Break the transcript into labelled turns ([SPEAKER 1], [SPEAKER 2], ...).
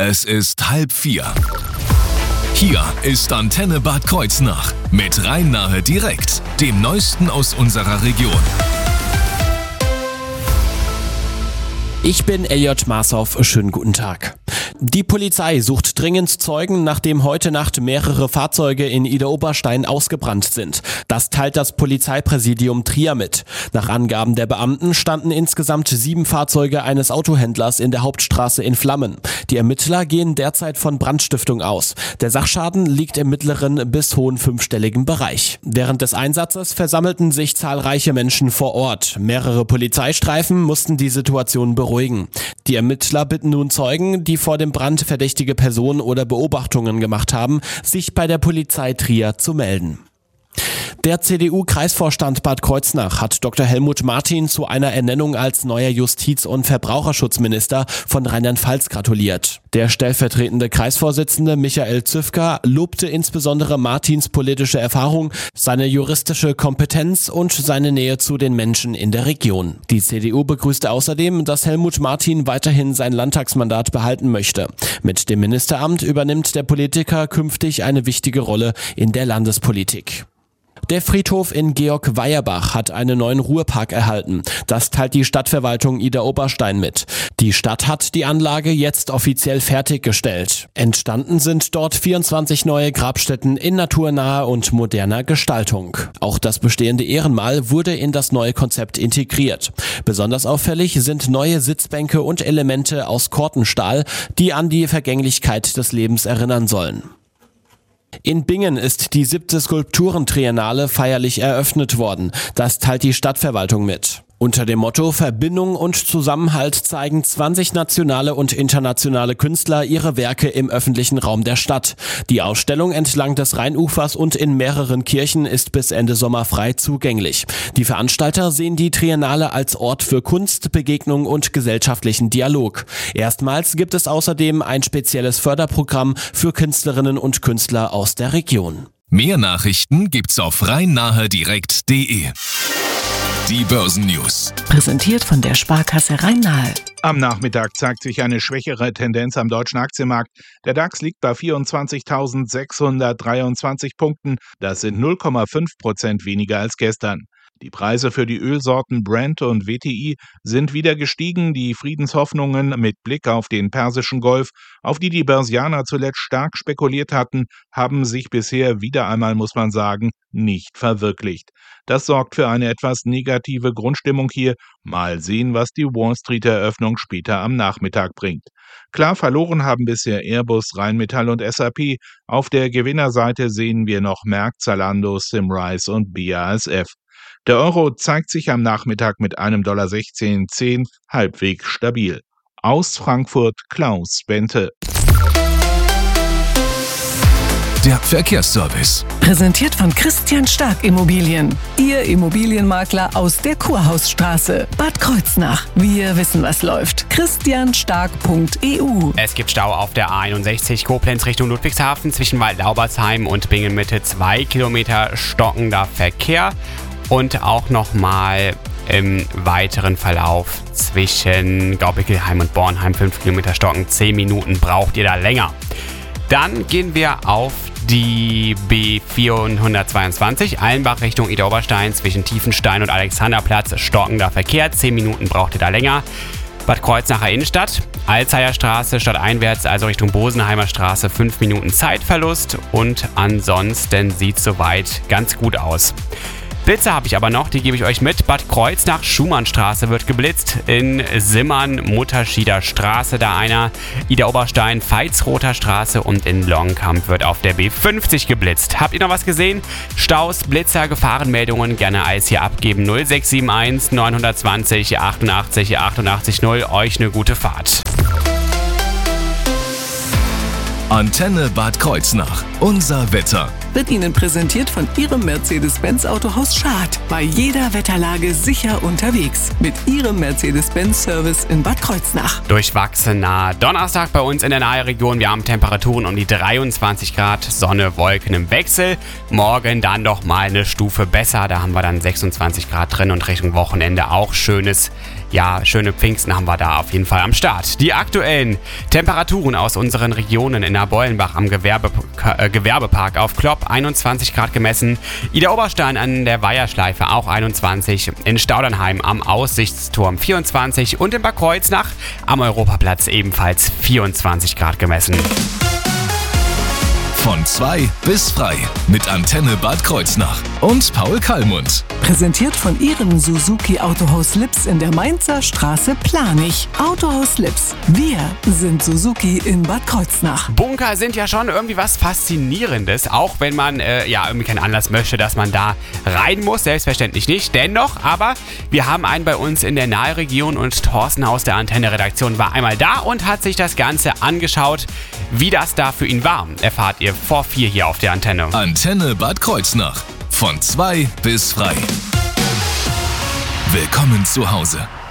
[SPEAKER 1] Es ist 3:30. Hier ist Antenne Bad Kreuznach mit Rhein-Nahe direkt, dem Neuesten aus unserer Region.
[SPEAKER 2] Ich bin Elliot Marshoff, schönen guten Tag. Die Polizei sucht dringend Zeugen, nachdem heute Nacht mehrere Fahrzeuge in Idar-Oberstein ausgebrannt sind. Das teilt das Polizeipräsidium Trier mit. Nach Angaben der Beamten standen insgesamt 7 Fahrzeuge eines Autohändlers in der Hauptstraße in Flammen. Die Ermittler gehen derzeit von Brandstiftung aus. Der Sachschaden liegt im mittleren bis hohen 5-stelligen Bereich. Während des Einsatzes versammelten sich zahlreiche Menschen vor Ort. Mehrere Polizeistreifen mussten die Situation beruhigen. Die Ermittler bitten nun Zeugen, die vor dem Brand verdächtige Personen oder Beobachtungen gemacht haben, sich bei der Polizei Trier zu melden. Der CDU-Kreisvorstand Bad Kreuznach hat Dr. Helmut Martin zu einer Ernennung als neuer Justiz- und Verbraucherschutzminister von Rheinland-Pfalz gratuliert. Der stellvertretende Kreisvorsitzende Michael Züfker lobte insbesondere Martins politische Erfahrung, seine juristische Kompetenz und seine Nähe zu den Menschen in der Region. Die CDU begrüßte außerdem, dass Helmut Martin weiterhin sein Landtagsmandat behalten möchte. Mit dem Ministeramt übernimmt der Politiker künftig eine wichtige Rolle in der Landespolitik. Der Friedhof in Georg-Weierbach hat einen neuen Ruhepark erhalten. Das teilt die Stadtverwaltung Idar-Oberstein mit. Die Stadt hat die Anlage jetzt offiziell fertiggestellt. Entstanden sind dort 24 neue Grabstätten in naturnaher und moderner Gestaltung. Auch das bestehende Ehrenmal wurde in das neue Konzept integriert. Besonders auffällig sind neue Sitzbänke und Elemente aus Kortenstahl, die an die Vergänglichkeit des Lebens erinnern sollen. In Bingen ist die 7. Skulpturentriennale feierlich eröffnet worden. Das teilt die Stadtverwaltung mit. Unter dem Motto Verbindung und Zusammenhalt zeigen 20 nationale und internationale Künstler ihre Werke im öffentlichen Raum der Stadt. Die Ausstellung entlang des Rheinufers und in mehreren Kirchen ist bis Ende Sommer frei zugänglich. Die Veranstalter sehen die Triennale als Ort für Kunst, Begegnung und gesellschaftlichen Dialog. Erstmals gibt es außerdem ein spezielles Förderprogramm für Künstlerinnen und Künstler aus der Region.
[SPEAKER 1] Mehr Nachrichten gibt's auf rhein-nahe-direkt.de. Die Börsennews.
[SPEAKER 3] Präsentiert von der Sparkasse Rhein-Nahe.
[SPEAKER 4] Am Nachmittag zeigt sich eine schwächere Tendenz am deutschen Aktienmarkt. Der DAX liegt bei 24.623 Punkten. Das sind 0,5% weniger als gestern. Die Preise für die Ölsorten Brent und WTI sind wieder gestiegen. Die Friedenshoffnungen mit Blick auf den Persischen Golf, auf die Börsianer zuletzt stark spekuliert hatten, haben sich bisher wieder einmal, muss man sagen, nicht verwirklicht. Das sorgt für eine etwas negative Grundstimmung hier. Mal sehen, was die Wall-Street-Eröffnung später am Nachmittag bringt. Klar verloren haben bisher Airbus, Rheinmetall und SAP. Auf der Gewinnerseite sehen wir noch Merck, Zalando, Symrise und BASF. Der Euro zeigt sich am Nachmittag mit einem $16,10 halbwegs stabil. Aus Frankfurt Klaus Bente.
[SPEAKER 1] Der Verkehrsservice.
[SPEAKER 3] Präsentiert von Christian Stark Immobilien. Ihr Immobilienmakler aus der Kurhausstraße. Bad Kreuznach. Wir wissen, was läuft. christianstark.eu.
[SPEAKER 5] Es gibt Stau auf der A61 Koblenz Richtung Ludwigshafen zwischen Waldlaubersheim und Bingen-Mitte. 2 Kilometer stockender Verkehr. Und auch nochmal im weiteren Verlauf zwischen Gaubickelheim und Bornheim 5 Kilometer stocken. 10 Minuten braucht ihr da länger. Dann gehen wir auf die B422 Allenbach Richtung Idar-Oberstein zwischen Tiefenstein und Alexanderplatz. Stockender Verkehr, 10 Minuten braucht ihr da länger. Bad Kreuznacher Innenstadt, Alzheimer Straße stadteinwärts, also Richtung Bosenheimer Straße, 5 Minuten Zeitverlust. Und ansonsten sieht es soweit ganz gut aus. Blitze habe ich aber noch, die gebe ich euch mit. Bad Kreuznach, Schumannstraße wird geblitzt. In Simmern, Mutterschieder Straße da einer. Idar-Oberstein, Veitsroter Straße und in Longkamp wird auf der B50 geblitzt. Habt ihr noch was gesehen? Staus, Blitzer, Gefahrenmeldungen gerne alles hier abgeben. 0671 920 88 88 0. Euch eine gute Fahrt.
[SPEAKER 1] Antenne Bad Kreuznach. Unser Wetter.
[SPEAKER 3] Wird Ihnen präsentiert von Ihrem Mercedes-Benz Autohaus Schad. Bei jeder Wetterlage sicher unterwegs. Mit Ihrem Mercedes-Benz-Service in Bad Kreuznach.
[SPEAKER 5] Durchwachsener Donnerstag bei uns in der Naheregion. Wir haben Temperaturen um die 23 Grad, Sonne, Wolken im Wechsel. Morgen dann doch mal eine Stufe besser. Da haben wir dann 26 Grad drin und Richtung Wochenende auch schönes ja, schöne Pfingsten haben wir da auf jeden Fall am Start. Die aktuellen Temperaturen aus unseren Regionen: in Neubeulenbach am Gewerbepark auf Klopp 21 Grad gemessen, Idar-Oberstein an der Weiherschleife auch 21, in Staudernheim am Aussichtsturm 24 und in Bad Kreuznach am Europaplatz ebenfalls 24 Grad gemessen.
[SPEAKER 1] Von 2 bis frei mit Antenne Bad Kreuznach und Paul Kallmund.
[SPEAKER 3] Präsentiert von Ihrem Suzuki Autohaus Lips in der Mainzer Straße Planich. Autohaus Lips. Wir sind Suzuki in Bad Kreuznach.
[SPEAKER 5] Bunker sind ja schon irgendwie was Faszinierendes, auch wenn man irgendwie keinen Anlass möchte, dass man da rein muss. Selbstverständlich nicht. Dennoch, aber wir haben einen bei uns in der Nahregion und Thorsten aus der Antenne-Redaktion war einmal da und hat sich das Ganze angeschaut. Wie das da für ihn war, erfahrt ihr vor 4 hier auf der Antenne.
[SPEAKER 1] Antenne Bad Kreuznach. Von 2 bis frei. Willkommen zu Hause.